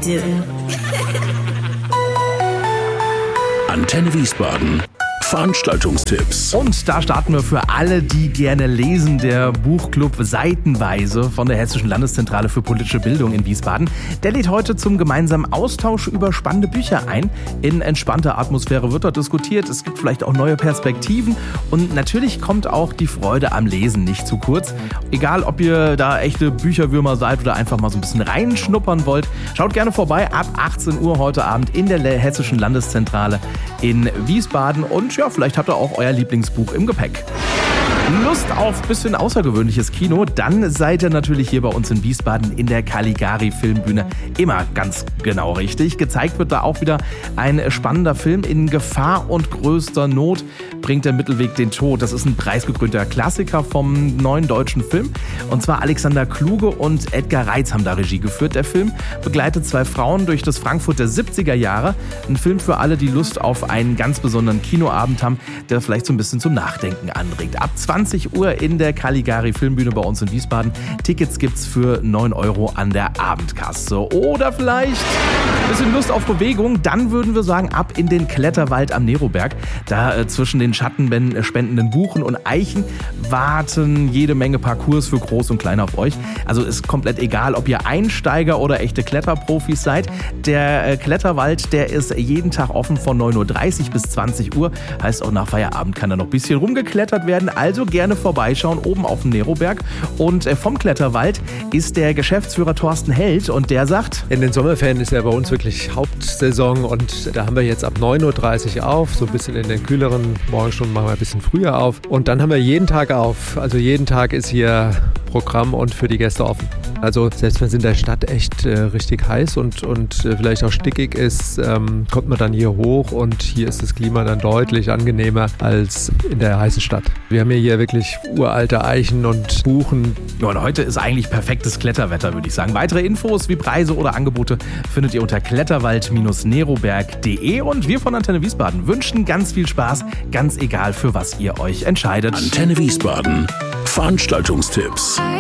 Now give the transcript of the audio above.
do. Antenne Wiesbaden. Veranstaltungstipps. Und da starten wir für alle, die gerne lesen, der Buchclub Seitenweise von der Hessischen Landeszentrale für politische Bildung in Wiesbaden. Der lädt heute zum gemeinsamen Austausch über spannende Bücher ein. In entspannter Atmosphäre wird dort diskutiert. Es gibt vielleicht auch neue Perspektiven. Und natürlich kommt auch die Freude am Lesen nicht zu kurz. Egal, ob ihr da echte Bücherwürmer seid oder einfach mal so ein bisschen reinschnuppern wollt, schaut gerne vorbei ab 18 Uhr heute Abend in der Hessischen Landeszentrale in Wiesbaden. Und ja, vielleicht habt ihr auch euer Lieblingsbuch im Gepäck. Lust auf ein bisschen außergewöhnliches Kino? Dann seid ihr natürlich hier bei uns in Wiesbaden in der Caligari Filmbühne immer ganz genau richtig. Gezeigt wird da auch wieder ein spannender Film. In Gefahr und größter Not bringt der Mittelweg den Tod. Das ist ein preisgekrönter Klassiker vom neuen deutschen Film. Und zwar Alexander Kluge und Edgar Reitz haben da Regie geführt. Der Film begleitet zwei Frauen durch das Frankfurt der 70er Jahre. Ein Film für alle, die Lust auf einen ganz besonderen Kinoabend haben, der vielleicht so ein bisschen zum Nachdenken anregt. Ab 20 Uhr in der Caligari Filmbühne bei uns in Wiesbaden. Tickets gibt's für 9 € an der Abendkasse. Oder vielleicht ein bisschen Lust auf Bewegung. Dann würden wir sagen, ab in den Kletterwald am Neroberg. Da zwischen den schattenspendenden Buchen und Eichen warten jede Menge Parcours für Groß und Klein auf euch. Also ist komplett egal, ob ihr Einsteiger oder echte Kletterprofis seid. Der Kletterwald, der ist jeden Tag offen von 9:30 Uhr bis 20 Uhr. Heißt, auch nach Feierabend kann da noch ein bisschen rumgeklettert werden. Also gerne vorbeischauen, oben auf dem Neroberg. Und vom Kletterwald ist der Geschäftsführer Thorsten Held und der sagt: In den Sommerferien ist ja bei uns wirklich Hauptsaison und da haben wir jetzt ab 9:30 Uhr auf, so ein bisschen in den kühleren Morgenstunden machen wir ein bisschen früher auf. Und dann haben wir jeden Tag auf, also jeden Tag ist hier Programm und für die Gäste offen. Also selbst wenn es in der Stadt echt richtig heiß und vielleicht auch stickig ist, kommt man dann hier hoch und hier ist das Klima dann deutlich angenehmer als in der heißen Stadt. Wir haben hier wirklich uralte Eichen und Buchen. Ja, und heute ist eigentlich perfektes Kletterwetter, würde ich sagen. Weitere Infos wie Preise oder Angebote findet ihr unter kletterwald-neroberg.de und wir von Antenne Wiesbaden wünschen ganz viel Spaß, ganz egal für was ihr euch entscheidet. Antenne Wiesbaden. Veranstaltungstipps.